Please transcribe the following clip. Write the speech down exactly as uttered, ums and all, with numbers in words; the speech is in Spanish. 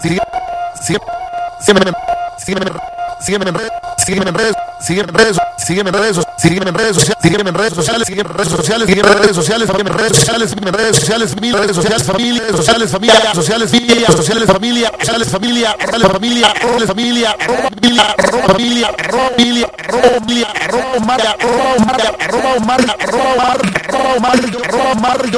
sígueme, sígueme, sígueme en redes, sígueme en redes, sígueme en redes, sígueme en redes, sígueme en redes sociales, sígueme en redes sociales, sígueme en redes sociales, sígueme en redes sociales, sígueme en redes sociales, sígueme en redes sociales, familia, redes sociales, familia, redes sociales, familia, sociales, familia, sociales, familia, sociales, familia, sociales, familia, sociales, familia, familia, familia, familia, familia, Roma, Roma, Roma, Roma, Roma, Roma, Roma, Roma, Roma,